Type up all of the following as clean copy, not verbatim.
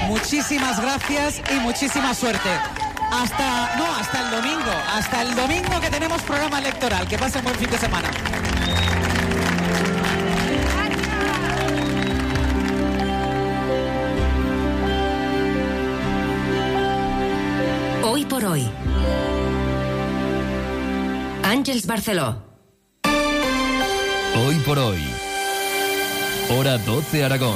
muchísimas gracias y muchísima suerte. Hasta el domingo que tenemos programa electoral. Que pasen buen fin de semana. Hoy por hoy. Àngels Barceló. Hoy por hoy. Hora 12 Aragón.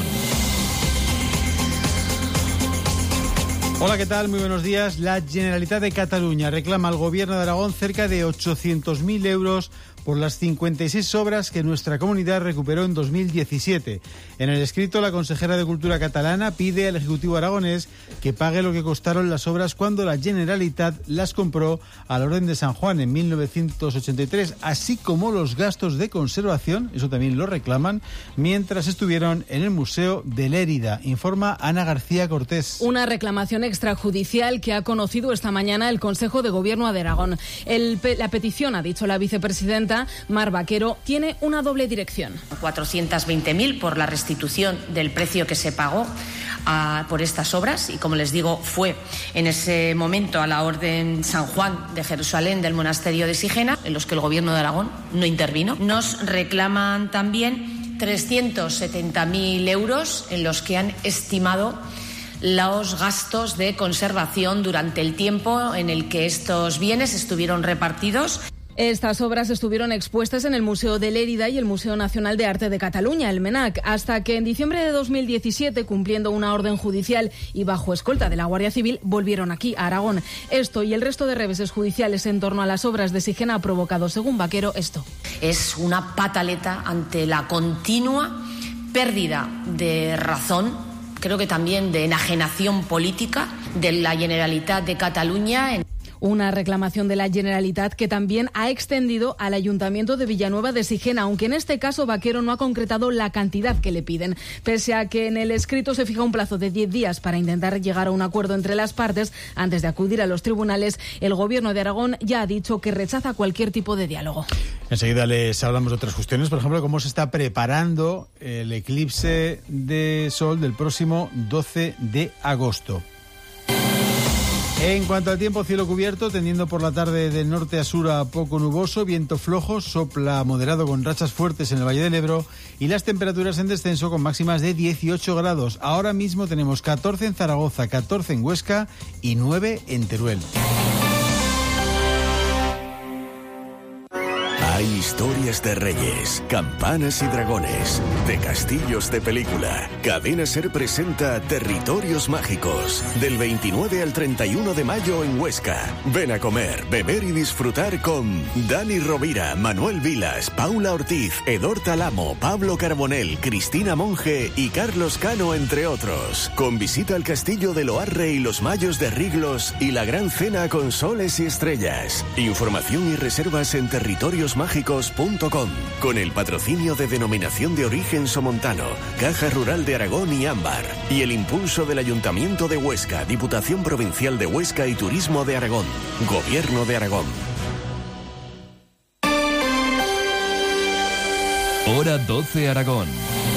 Hola, ¿qué tal? Muy buenos días. La Generalitat de Cataluña reclama al Gobierno de Aragón cerca de 800.000 euros por las 56 obras que nuestra comunidad recuperó en 2017. En el escrito, la consejera de Cultura catalana pide al Ejecutivo aragonés que pague lo que costaron las obras cuando la Generalitat las compró a la Orden de San Juan en 1983, así como los gastos de conservación, eso también lo reclaman, mientras estuvieron en el Museo de Lérida. Informa Ana García Cortés. Una reclamación extrajudicial que ha conocido esta mañana el Consejo de Gobierno de Aragón. La petición, ha dicho la vicepresidenta Mar Vaquero, tiene una doble dirección. 420.000 por la restitución del precio que se pagó por estas obras y, como les digo, fue en ese momento a la Orden San Juan de Jerusalén del Monasterio de Sigena, en los que el Gobierno de Aragón no intervino. Nos reclaman también 370.000 euros en los que han estimado los gastos de conservación durante el tiempo en el que estos bienes estuvieron repartidos. Estas obras estuvieron expuestas en el Museo de Lérida y el Museo Nacional de Arte de Cataluña, el MENAC, hasta que en diciembre de 2017, cumpliendo una orden judicial y bajo escolta de la Guardia Civil, volvieron aquí, a Aragón. Esto y el resto de reveses judiciales en torno a las obras de Sigena ha provocado, según Vaquero, esto. Es una pataleta ante la continua pérdida de razón, creo que también de enajenación política de la Generalitat de Cataluña. Una reclamación de la Generalitat que también ha extendido al Ayuntamiento de Villanueva de Sigena, aunque en este caso Vaquero no ha concretado la cantidad que le piden. Pese a que en el escrito se fija un plazo de 10 días para intentar llegar a un acuerdo entre las partes antes de acudir a los tribunales, el Gobierno de Aragón ya ha dicho que rechaza cualquier tipo de diálogo. Enseguida les hablamos de otras cuestiones, por ejemplo, cómo se está preparando el eclipse de sol del próximo 12 de agosto. En cuanto al tiempo, cielo cubierto, tendiendo por la tarde del norte a sur a poco nuboso, viento flojo, sopla moderado con rachas fuertes en el Valle del Ebro y las temperaturas en descenso con máximas de 18 grados. Ahora mismo tenemos 14 en Zaragoza, 14 en Huesca y 9 en Teruel. Hay historias de reyes, campanas y dragones, de castillos de película. Cadena SER presenta Territorios Mágicos, del 29 al 31 de mayo en Huesca. Ven a comer, beber y disfrutar con Dani Rovira, Manuel Vilas, Paula Ortiz, Edor Talamo, Pablo Carbonell, Cristina Monge y Carlos Cano, entre otros. Con visita al castillo de Loarre y los Mayos de Riglos y la gran cena con soles y estrellas. Información y reservas en territoriosmágicos.com, con el patrocinio de Denominación de Origen Somontano, Caja Rural de Aragón y Ámbar, y el impulso del Ayuntamiento de Huesca, Diputación Provincial de Huesca y Turismo de Aragón, Gobierno de Aragón. Hora 12 Aragón.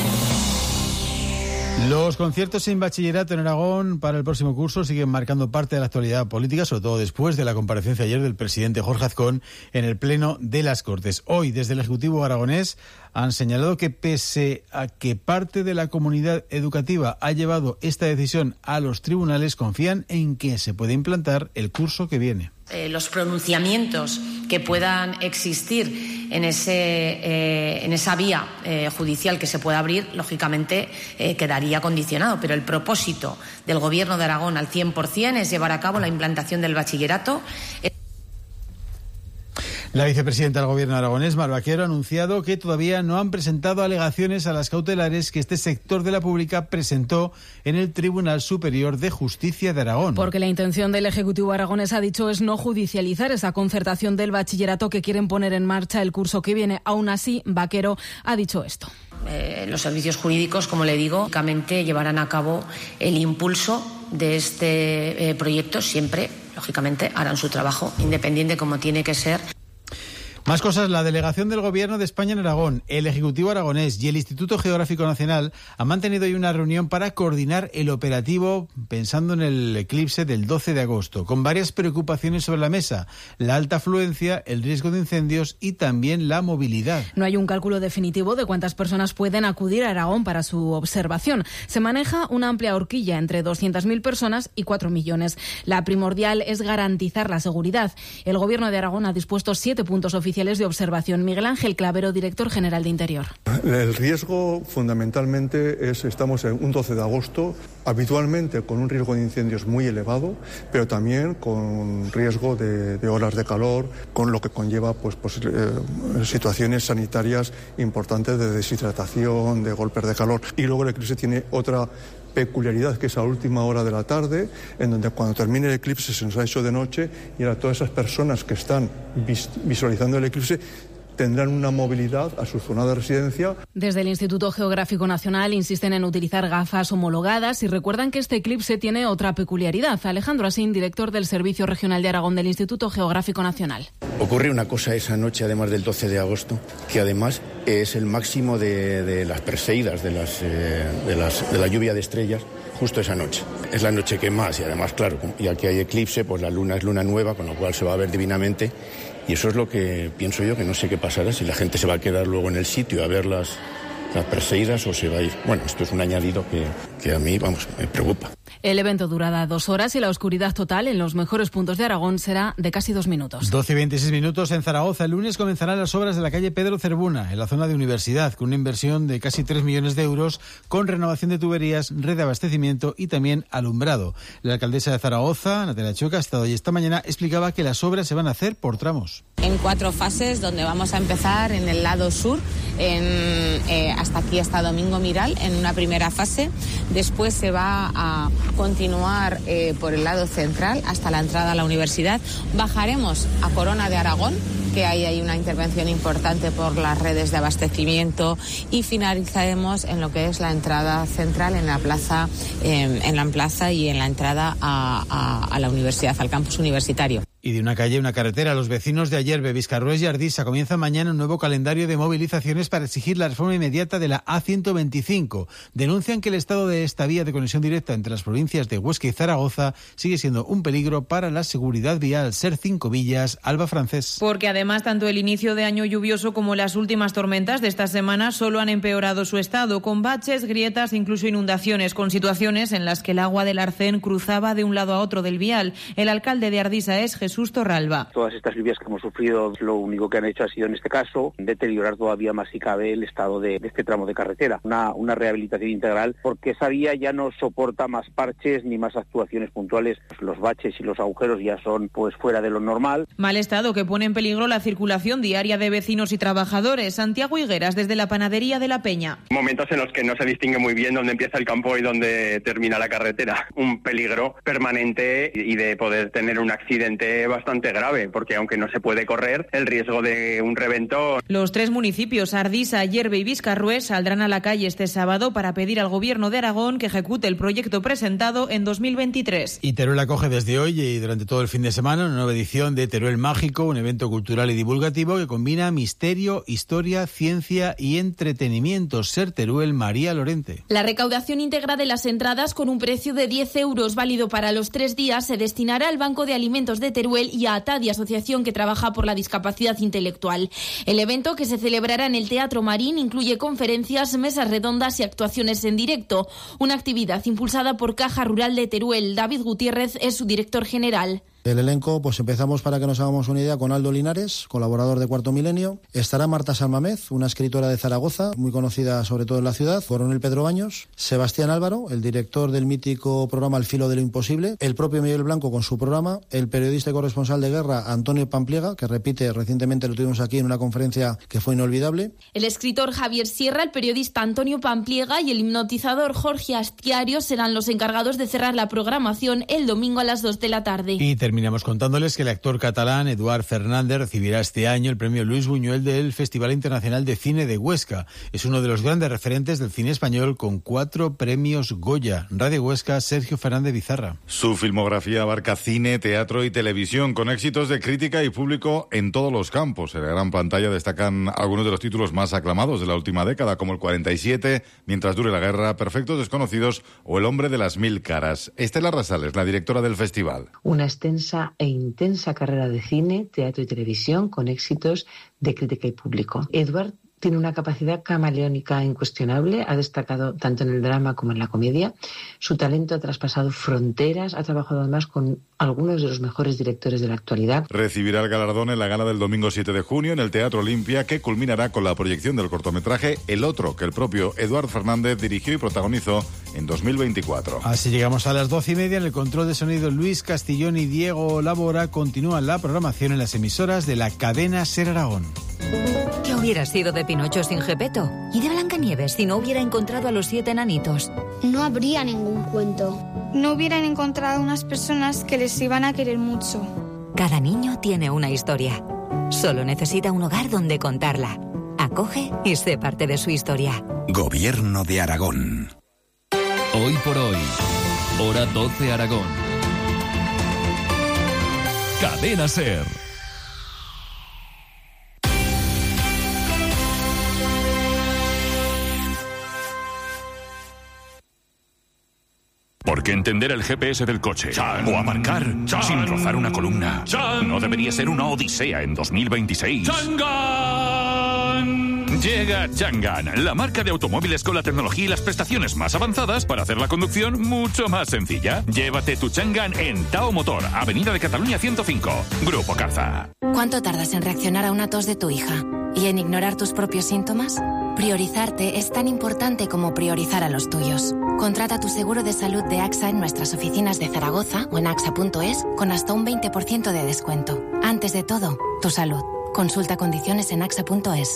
Los conciertos en bachillerato en Aragón para el próximo curso siguen marcando parte de la actualidad política, sobre todo después de la comparecencia ayer del presidente Jorge Azcón en el Pleno de las Cortes. Hoy, desde el Ejecutivo aragonés, han señalado que pese a que parte de la comunidad educativa ha llevado esta decisión a los tribunales, confían en que se puede implantar el curso que viene. Los pronunciamientos que puedan existir en esa vía judicial que se pueda abrir, lógicamente quedaría condicionado. Pero el propósito del Gobierno de Aragón al 100% es llevar a cabo la implantación del bachillerato. La vicepresidenta del Gobierno aragonés, Mar Vaquero, ha anunciado que todavía no han presentado alegaciones a las cautelares que este sector de la pública presentó en el Tribunal Superior de Justicia de Aragón. Porque la intención del Ejecutivo aragonés, ha dicho, es no judicializar esa concertación del bachillerato que quieren poner en marcha el curso que viene. Aún así, Vaquero ha dicho esto. Los servicios jurídicos, como le digo, lógicamente llevarán a cabo el impulso de este proyecto. Siempre, lógicamente, harán su trabajo independiente como tiene que ser. Más cosas, la delegación del Gobierno de España en Aragón, el Ejecutivo aragonés y el Instituto Geográfico Nacional han mantenido hoy una reunión para coordinar el operativo pensando en el eclipse del 12 de agosto, con varias preocupaciones sobre la mesa: la alta afluencia, el riesgo de incendios y también la movilidad. No hay un cálculo definitivo de cuántas personas pueden acudir a Aragón para su observación. Se maneja una amplia horquilla entre 200.000 personas y 4 millones. La primordial es garantizar la seguridad. El Gobierno de Aragón ha dispuesto 7 puntos oficiales de observación. Miguel Ángel Clavero, director general de Interior. El riesgo fundamentalmente estamos en un 12 de agosto, habitualmente con un riesgo de incendios muy elevado, pero también con riesgo de olas de calor, con lo que conlleva situaciones sanitarias importantes de deshidratación, de golpes de calor. Y luego el eclipse tiene otra peculiaridad, que es a última hora de la tarde, en donde cuando termine el eclipse se nos ha hecho de noche y ahora todas esas personas que están visualizando el eclipse tendrán una movilidad a su zona de residencia. Desde el Instituto Geográfico Nacional insisten en utilizar gafas homologadas y recuerdan que este eclipse tiene otra peculiaridad. Alejandro Asín, director del Servicio Regional de Aragón del Instituto Geográfico Nacional. Ocurre una cosa esa noche, además del 12 de agosto, que además es el máximo de las perseidas, de la lluvia de estrellas, justo esa noche. Es la noche que más, y además, claro, ya que hay eclipse, pues la luna es luna nueva, con lo cual se va a ver divinamente. Y eso es lo que pienso yo, que no sé qué pasará, si la gente se va a quedar luego en el sitio a ver las perseidas o se va a ir. Bueno, esto es un añadido que a mí, me preocupa. El evento durará 2 horas y la oscuridad total en los mejores puntos de Aragón será de casi 2 minutos. 12 y 26 minutos en Zaragoza. El lunes comenzarán las obras de la calle Pedro Cervuna, en la zona de Universidad, con una inversión de casi 3 millones de euros, con renovación de tuberías, red de abastecimiento y también alumbrado. La alcaldesa de Zaragoza, Natalia Choca, ha estado hoy esta mañana, explicaba que las obras se van a hacer por tramos. En 4 fases, donde vamos a empezar en el lado sur, hasta aquí, hasta Domingo Miral, en una primera fase. Después se va a continuar por el lado central hasta la entrada a la universidad. Bajaremos a Corona de Aragón, que ahí hay una intervención importante por las redes de abastecimiento, y finalizaremos en lo que es la entrada central en la plaza y en la entrada a la universidad, al campus universitario. Y de una calle a una carretera, los vecinos de Ayerbe, Viscarrués y Ardisa comienzan mañana un nuevo calendario de movilizaciones para exigir la reforma inmediata de la A125. Denuncian que el estado de esta vía de conexión directa entre las provincias de Huesca y Zaragoza sigue siendo un peligro para la seguridad vial. Ser 5 Villas, Alba Francés. Porque además tanto el inicio de año lluvioso como las últimas tormentas de esta semana solo han empeorado su estado, con baches, grietas, incluso inundaciones, con situaciones en las que el agua del Arcén cruzaba de un lado a otro del vial. El alcalde de Ardisa es Jesús Torralba. Todas estas lluvias que hemos sufrido, lo único que han hecho ha sido, en este caso, deteriorar todavía más si cabe el estado de este tramo de carretera. Una rehabilitación integral, porque esa vía ya no soporta más parches ni más actuaciones puntuales. Los baches y los agujeros ya son fuera de lo normal. Mal estado que pone en peligro la circulación diaria de vecinos y trabajadores. Santiago Higueras, desde la panadería de La Peña. Momentos en los que no se distingue muy bien dónde empieza el campo y dónde termina la carretera. Un peligro permanente y de poder tener un accidente bastante grave, porque aunque no se puede correr, el riesgo de un reventón. Los 3 municipios, Ardisa, Ayerbe y Viscarrués, saldrán a la calle este sábado para pedir al Gobierno de Aragón que ejecute el proyecto presentado en 2023. Y Teruel acoge desde hoy y durante todo el fin de semana una nueva edición de Teruel Mágico, un evento cultural y divulgativo que combina misterio, historia, ciencia y entretenimiento. Ser Teruel, María Lorente. La recaudación íntegra de las entradas, con un precio de 10 euros válido para los 3 días, se destinará al Banco de Alimentos de Teruel y a ATADI, asociación que trabaja por la discapacidad intelectual. El evento, que se celebrará en el Teatro Marín, incluye conferencias, mesas redondas y actuaciones en directo. Una actividad impulsada por Caja Rural de Teruel. David Gutiérrez es su director general. El elenco, empezamos, para que nos hagamos una idea, con Aldo Linares, colaborador de Cuarto Milenio. Estará Marta Salmamez, una escritora de Zaragoza, muy conocida sobre todo en la ciudad. Coronel Pedro Baños. Sebastián Álvaro, el director del mítico programa El filo de lo imposible. El propio Miguel Blanco con su programa. El periodista y corresponsal de guerra Antonio Pampliega, que repite, recientemente lo tuvimos aquí en una conferencia que fue inolvidable. El escritor Javier Sierra, el periodista Antonio Pampliega y el hipnotizador Jorge Astiario serán los encargados de cerrar la programación el domingo a las 2 de la tarde. Y terminamos contándoles que el actor catalán Eduard Fernández recibirá este año el premio Luis Buñuel del Festival Internacional de Cine de Huesca. Es uno de los grandes referentes del cine español con 4 premios Goya. Radio Huesca, Sergio Fernández Bizarra. Su filmografía abarca cine, teatro y televisión, con éxitos de crítica y público en todos los campos. En la gran pantalla destacan algunos de los títulos más aclamados de la última década, como El 47, Mientras dure la guerra, Perfectos desconocidos o El hombre de las 1000 caras. Estela Rasales, la directora del festival. Una extensa e intensa carrera de cine, teatro y televisión con éxitos de crítica y público. Eduard tiene una capacidad camaleónica incuestionable, ha destacado tanto en el drama como en la comedia. Su talento ha traspasado fronteras, ha trabajado además con algunos de los mejores directores de la actualidad. Recibirá el galardón en la gala del domingo 7 de junio en el Teatro Olimpia, que culminará con la proyección del cortometraje El Otro, que el propio Eduard Fernández dirigió y protagonizó en 2024. Así llegamos a las 12:30. En el control de sonido, Luis Castillón y Diego Labora continúan la programación en las emisoras de la cadena SER Aragón. ¿Qué hubiera sido de Pinocho sin Gepetto? ¿Y de Blancanieves si no hubiera encontrado a los 7 enanitos? No habría ningún cuento. No hubieran encontrado unas personas que les iban a querer mucho. Cada niño tiene una historia. Solo necesita un hogar donde contarla. Acoge y sé parte de su historia. Gobierno de Aragón. Hoy por hoy, hora 12 Aragón. Cadena SER. Porque entender el GPS del coche o aparcar sin rozar una columna no debería ser una odisea en 2026. ¡Chang'an! Llega Chang'an, la marca de automóviles con la tecnología y las prestaciones más avanzadas para hacer la conducción mucho más sencilla. Llévate tu Chang'an en Tao Motor, Avenida de Cataluña 105, Grupo Carza. ¿Cuánto tardas en reaccionar a una tos de tu hija? ¿Y en ignorar tus propios síntomas? Priorizarte es tan importante como priorizar a los tuyos. Contrata tu seguro de salud de AXA en nuestras oficinas de Zaragoza o en axa.es con hasta un 20% de descuento. Antes de todo, tu salud. Consulta condiciones en axa.es.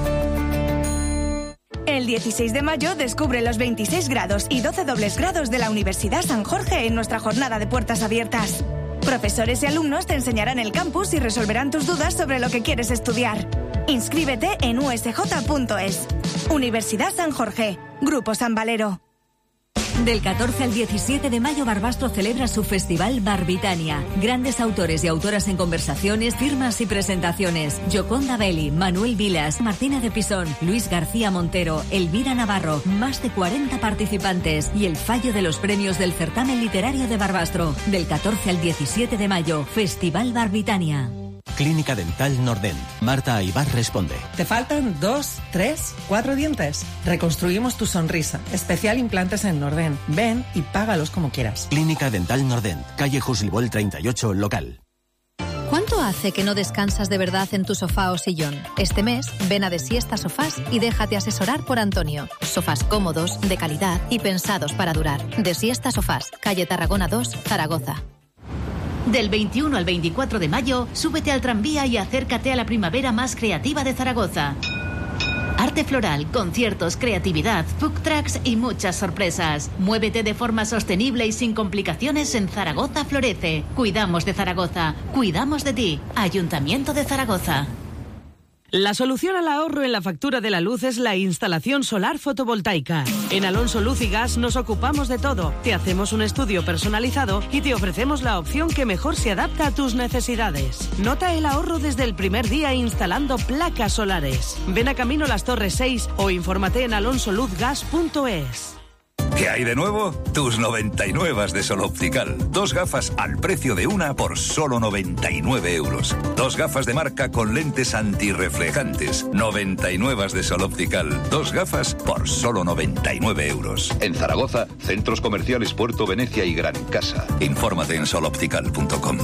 El 16 de mayo descubre los 26 grados y 12 dobles grados de la Universidad San Jorge en nuestra jornada de puertas abiertas. Profesores y alumnos te enseñarán el campus y resolverán tus dudas sobre lo que quieres estudiar. Inscríbete en usj.es. Universidad San Jorge, Grupo San Valero. Del 14 al 17 de mayo, Barbastro celebra su festival Barbitania. Grandes autores y autoras en conversaciones, firmas y presentaciones. Gioconda Belli, Manuel Vilas, Martina de Pisón, Luis García Montero, Elvira Navarro. Más de 40 participantes y el fallo de los premios del certamen literario de Barbastro. Del 14 al 17 de mayo, Festival Barbitania. Clínica Dental Nordent. Marta Aybar responde. ¿Te faltan 2, 3, 4 dientes? Reconstruimos tu sonrisa. Especial implantes en Nordent. Ven y págalos como quieras. Clínica Dental Nordent. Calle Jusilbol 38, local. ¿Cuánto hace que no descansas de verdad en tu sofá o sillón? Este mes, ven a Desiesta Sofás y déjate asesorar por Antonio. Sofás cómodos, de calidad y pensados para durar. Desiesta Sofás. Calle Tarragona 2, Zaragoza. Del 21 al 24 de mayo, súbete al tranvía y acércate a la primavera más creativa de Zaragoza. Arte floral, conciertos, creatividad, food trucks y muchas sorpresas. Muévete de forma sostenible y sin complicaciones en Zaragoza Florece. Cuidamos de Zaragoza, cuidamos de ti. Ayuntamiento de Zaragoza. La solución al ahorro en la factura de la luz es la instalación solar fotovoltaica. En Alonso Luz y Gas nos ocupamos de todo. Te hacemos un estudio personalizado y te ofrecemos la opción que mejor se adapta a tus necesidades. Nota el ahorro desde el primer día instalando placas solares. Ven a Camino Las Torres 6 o infórmate en alonsoluzgas.es. ¿Qué hay de nuevo? Tus 99 de Sol Optical. 2 gafas al precio de una por solo 99 euros. 2 gafas de marca con lentes antirreflejantes. 99 de Sol Optical. 2 gafas por solo 99 euros. En Zaragoza, centros comerciales Puerto Venecia y Gran Casa. Infórmate en soloptical.com.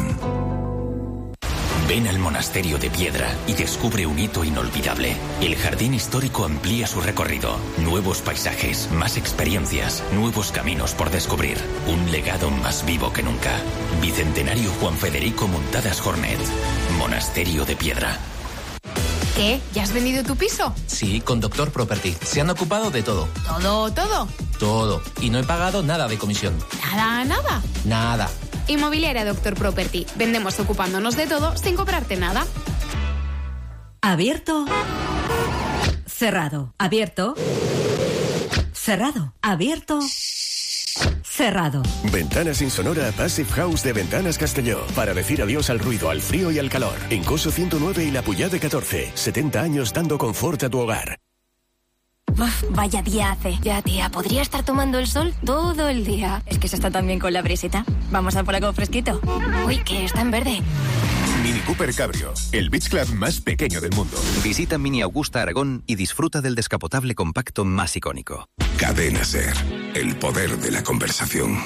Ven al Monasterio de Piedra y descubre un hito inolvidable. El jardín histórico amplía su recorrido. Nuevos paisajes, más experiencias, nuevos caminos por descubrir. Un legado más vivo que nunca. Bicentenario Juan Federico Muntadas Jornet. Monasterio de Piedra. ¿Qué? ¿Ya has vendido tu piso? Sí, con Doctor Property. Se han ocupado de todo. ¿Todo? Todo. Y no he pagado nada de comisión. ¿Nada? Nada. Inmobiliaria Doctor Property. Vendemos ocupándonos de todo sin cobrarte nada. Abierto. Cerrado. Abierto. Cerrado. Abierto. Cerrado. Ventanas Insonora Passive House de Ventanas Castelló. Para decir adiós al ruido, al frío y al calor. En Coso 109 y La Puyade 14. 70 años dando confort a tu hogar. Uf, vaya día hace. Ya, tía, podría estar tomando el sol todo el día. Es que se está tan bien con la brisita. Vamos a por algo fresquito. Uy, que está en verde. Mini Cooper Cabrio, el beach club más pequeño del mundo. Visita Mini Augusta Aragón y disfruta del descapotable compacto más icónico. Cadena SER, el poder de la conversación.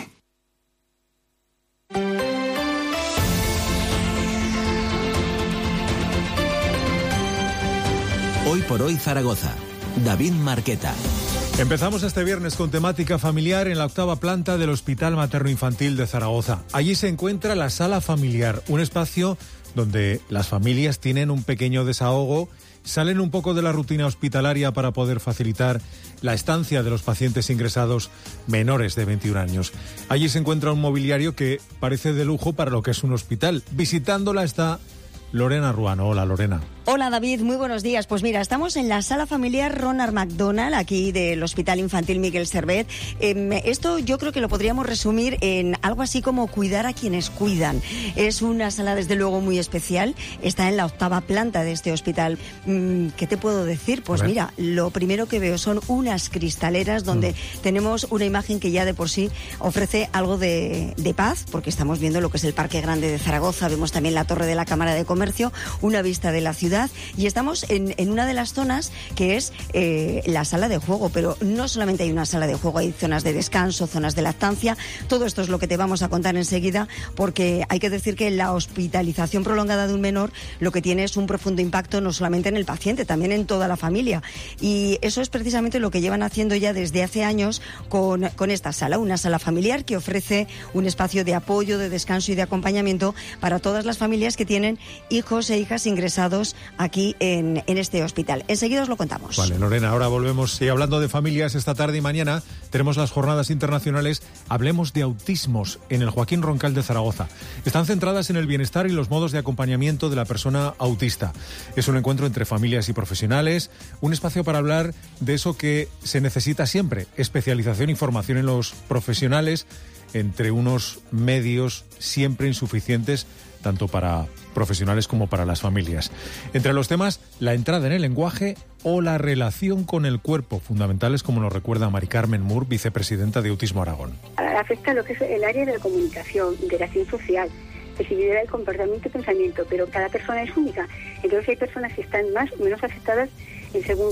Hoy por hoy Zaragoza. David Marqueta. Empezamos este viernes con temática familiar en la 8ª planta del Hospital Materno Infantil de Zaragoza. Allí se encuentra la sala familiar, un espacio donde las familias tienen un pequeño desahogo, salen un poco de la rutina hospitalaria para poder facilitar la estancia de los pacientes ingresados menores de 21 años. Allí se encuentra un mobiliario que parece de lujo para lo que es un hospital. Visitándola está Lorena Ruano. Hola, Lorena. Hola, David, muy buenos días. Pues mira, estamos en la sala familiar Ronald McDonald, aquí del Hospital Infantil Miguel Servet. Esto yo creo que lo podríamos resumir en algo así como cuidar a quienes cuidan. Es una sala desde luego muy especial, está en la 8ª planta de este hospital. ¿Qué te puedo decir? Pues mira, lo primero que veo son unas cristaleras donde tenemos una imagen que ya de por sí ofrece algo de paz, porque estamos viendo lo que es el Parque Grande de Zaragoza, vemos también la Torre de la Cámara de Comercio, una vista de la ciudad. Y estamos en una de las zonas que es la sala de juego, pero no solamente hay una sala de juego, hay zonas de descanso, zonas de lactancia. Todo esto es lo que te vamos a contar enseguida, porque hay que decir que la hospitalización prolongada de un menor lo que tiene es un profundo impacto no solamente en el paciente, también en toda la familia. Y eso es precisamente lo que llevan haciendo ya desde hace años con esta sala, una sala familiar que ofrece un espacio de apoyo, de descanso y de acompañamiento para todas las familias que tienen hijos e hijas ingresados aquí en este hospital. Enseguida os lo contamos. Vale, Lorena, ahora volvemos. Y hablando de familias, esta tarde y mañana tenemos las jornadas internacionales Hablemos de Autismos en el Joaquín Roncal de Zaragoza. Están centradas en el bienestar y los modos de acompañamiento de la persona autista. Es un encuentro entre familias y profesionales, un espacio para hablar de eso que se necesita siempre, especialización y formación en los profesionales, entre unos medios siempre insuficientes, tanto para profesionales como para las familias. Entre los temas, la entrada en el lenguaje o la relación con el cuerpo, fundamentales, como nos recuerda Mari Carmen Moore, vicepresidenta de Autismo Aragón. Afecta lo que es el área de la comunicación, de la acción social, sensibilidad del comportamiento y pensamiento, pero cada persona es única. Entonces hay personas que están más o menos afectadas en según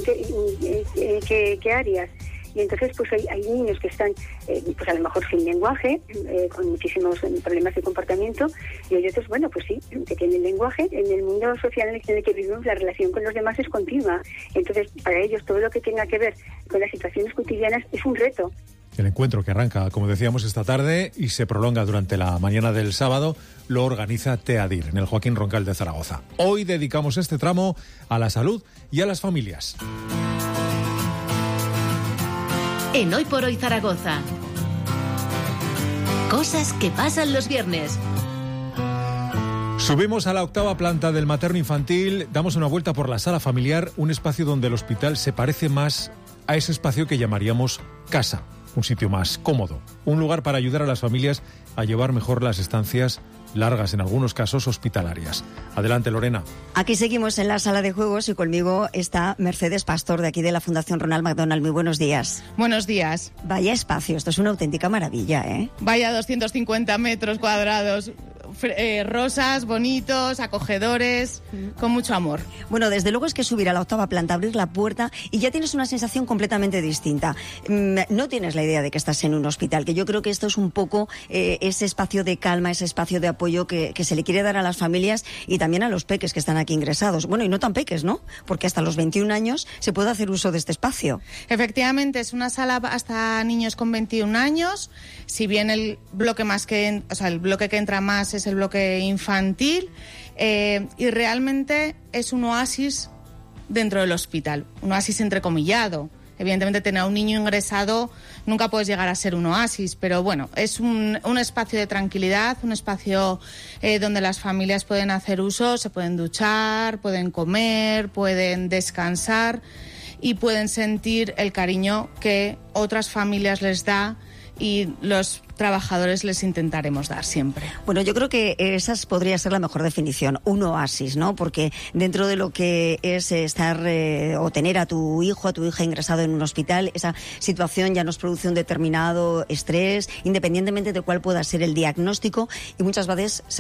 qué áreas. Y entonces pues hay niños que están pues a lo mejor sin lenguaje, con muchísimos problemas de comportamiento, y hay otros, bueno, pues sí, que tienen lenguaje. En el mundo social en el que vivimos, la relación con los demás es continua. Entonces, para ellos todo lo que tenga que ver con las situaciones cotidianas es un reto. El encuentro, que arranca, como decíamos, esta tarde y se prolonga durante la mañana del sábado, lo organiza TEADIR en el Joaquín Roncal de Zaragoza. Hoy dedicamos este tramo a la salud y a las familias. En Hoy por Hoy Zaragoza. Cosas que pasan los viernes. Subimos a la 8ª planta del materno infantil, damos una vuelta por la sala familiar, un espacio donde el hospital se parece más a ese espacio que llamaríamos casa, un sitio más cómodo, un lugar para ayudar a las familias a llevar mejor las estancias largas, en algunos casos hospitalarias. Adelante, Lorena. Aquí seguimos en la sala de juegos y conmigo está Mercedes Pastor, de aquí de la Fundación Ronald McDonald. Muy buenos días. Buenos días. Vaya espacio, esto es una auténtica maravilla, ¿eh? Vaya 250 metros cuadrados. Rosas, bonitos, acogedores, con mucho amor. Bueno, desde luego es que subir a la 8ª planta, abrir la puerta y ya tienes una sensación completamente distinta. No tienes la idea de que estás en un hospital, que yo creo que esto es un poco ese espacio de calma, ese espacio de apoyo que se le quiere dar a las familias y también a los peques que están aquí ingresados. Bueno, y no tan peques, ¿no? Porque hasta los 21 años se puede hacer uso de este espacio. Efectivamente, es una sala hasta niños con 21 años. Si bien el bloque el bloque que entra más es el bloque infantil, y realmente es un oasis dentro del hospital, un oasis entrecomillado. Evidentemente, tener a un niño ingresado nunca puedes llegar a ser un oasis, pero bueno, es un espacio de tranquilidad, un espacio donde las familias pueden hacer uso, se pueden duchar, pueden comer, pueden descansar y pueden sentir el cariño que otras familias les da y los trabajadores les intentaremos dar siempre. Bueno, yo creo que esa podría ser la mejor definición, un oasis, ¿no? Porque dentro de lo que es estar o tener a tu hijo, a tu hija ingresado en un hospital, esa situación ya nos produce un determinado estrés, independientemente de cuál pueda ser el diagnóstico, y muchas veces